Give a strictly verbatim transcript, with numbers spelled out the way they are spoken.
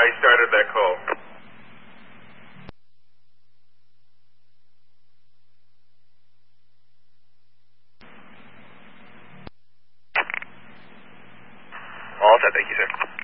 I started that call. All set, thank you, sir.